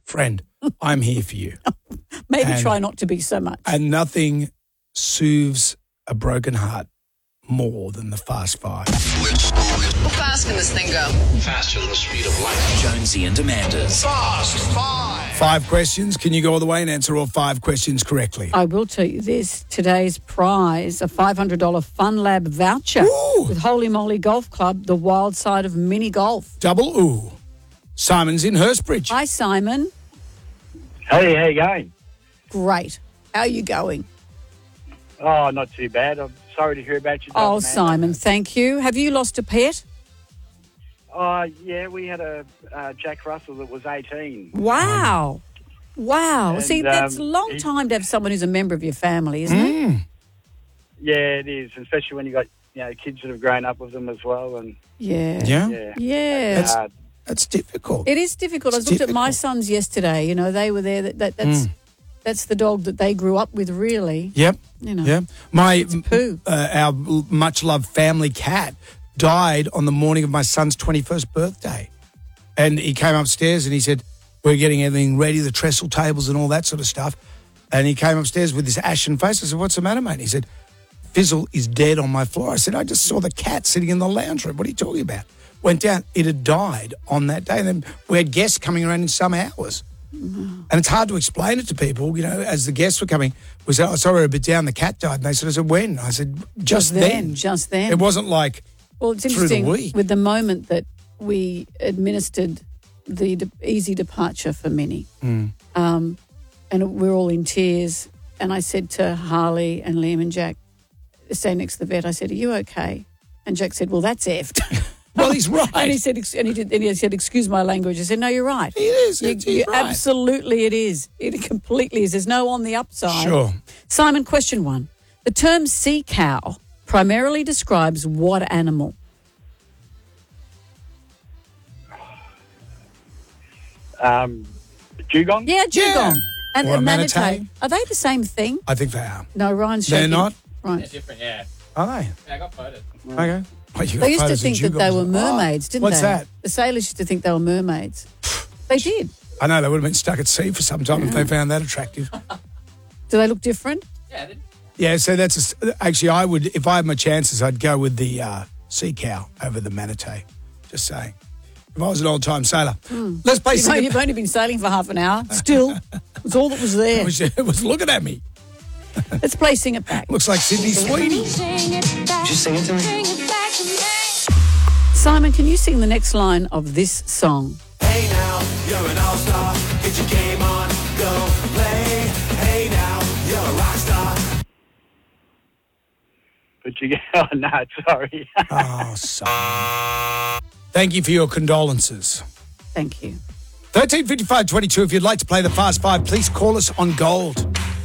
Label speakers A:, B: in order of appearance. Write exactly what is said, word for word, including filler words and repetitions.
A: friend, I'm here for you.
B: Maybe
A: And-
B: try not to be so much.
A: And nothing soothes a broken heart more than the Fast Five.
C: How fast can this thing go?
D: Faster than the speed of light.
E: Jonesy and Amanda's
D: Fast Five.
A: Five questions. Can you go all the way and answer all five questions correctly?
B: I will tell you this, today's prize, a five hundred dollars Fun Lab voucher
A: Ooh.
B: with Holy Moly Golf Club, the wild side of mini golf.
A: Double ooh. Simon's in Hurstbridge.
B: Hi, Simon.
F: Hey, how you going?
B: Great. How are you going?
F: Oh, not too bad. I'm sorry to hear about your dog,
B: Oh,
F: man.
B: Simon, thank you. Have you lost a pet?
F: Oh, yeah, we had a uh, Jack Russell that was eighteen.
B: Wow. Wow.
F: And,
B: See, that's a
F: um,
B: long
F: he-
B: time to have someone who's a member of your family, isn't it?
F: Yeah, it is, especially when you got you know kids that have grown up with them as well. And
B: Yeah.
A: Yeah?
F: yeah,
B: Yeah.
A: That's,
F: uh,
A: that's difficult.
B: It is difficult.
A: It's
B: I looked at my
A: difficult.
B: sons yesterday. You know, they were there. That, that That's that's the dog that they grew up with, really.
A: Yep.
B: You know.
A: Yeah. My
B: poo.
A: uh, our much loved family cat died on the morning of my son's twenty-first birthday. And he came upstairs and he said, we're getting everything ready, the trestle tables and all that sort of stuff. And he came upstairs with this ashen face. I said, what's the matter, mate? He said, Fizzle is dead on my floor. I said, I just saw the cat sitting in the lounge room. What are you talking about? Went down. It had died on that day. And then we had guests coming around in some hours. And it's hard to explain it to people, you know, as the guests were coming. We said, oh, sorry, we're a bit down. The cat died. And they said, I said, when? I said, just,
B: Just
A: then.
B: then, just then.
A: It wasn't like
B: Well, it's
A: through the
B: interesting
A: week.
B: with the moment that we administered the de- easy departure for Minnie,
A: Mm.
B: um, and we're all in tears. And I said to Harley and Liam and Jack, staying next to the vet, I said, "Are you okay?" And Jack said, "Well, that's effed."
A: Well, he's right.
B: and he said, ex- and he did, and he said, "Excuse my language." I said, "No, you're right.
A: It is.
B: You,
A: It's- he's
B: you-
A: right.
B: Absolutely, it is. It completely is. There's no on the upside."
A: Sure.
B: Simon, question one: the term sea cow primarily describes what animal?
F: um, dugong.
B: Yeah, dugong. And
A: Or a
B: a manatee.
A: manatee.
B: Are they the same thing?
A: I think they are.
B: No, Ryan's
A: They're
B: shaking.
A: not?
B: Right.
G: Different, yeah.
A: Are they?
G: Yeah, I got voted.
A: Okay. Well, you got
B: They used to
A: photos of
B: think that they
A: dugongs.
B: were mermaids,
A: Oh,
B: didn't
A: what's
B: they?
A: that?
B: The sailors used to think they were mermaids. They did.
A: I know, they would have been stuck at sea for some time if they found that attractive.
B: Do they look different?
G: Yeah, they-
A: Yeah, so that's a s actually, I would, if I had my chances, I'd go with the uh, sea cow over the manatee. Just saying. If I was an old time sailor. Let's play
B: You know,
A: Sing
B: you've only been sailing for half an hour. Still, it's all that was there.
A: It was, it was looking at me.
B: Let's play Sing It Back.
A: Looks like Sydney Sweeney.
E: Just sing it to me.
B: Simon, can you sing the next line of this song?
H: Hey now, you're an all-star. Get your game on, go play. Hey now, you're a rock star.
F: But you oh no, sorry.
A: Oh, son. Thank you for your condolences.
B: Thank you.
A: thirteen fifty-five twenty-two. If you'd like to play the Fast Five, please call us on Gold.